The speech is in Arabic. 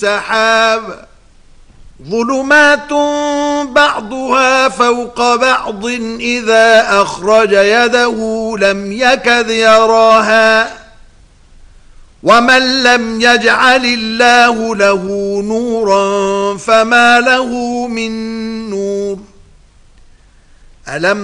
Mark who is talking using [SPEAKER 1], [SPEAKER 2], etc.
[SPEAKER 1] سحاب ظلمات بعضها فوق بعض إذا أخرج يده لم يكد يراها ومن لم يجعل الله له نورا فما له من نور ألم